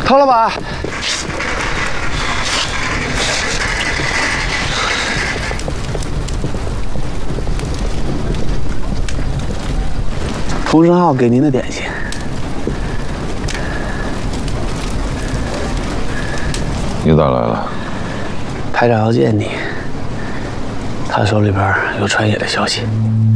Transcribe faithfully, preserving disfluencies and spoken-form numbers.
陶老板，洪胜浩给您的点心。 你咋来了？ 排长要见你，他手里边有传野的消息。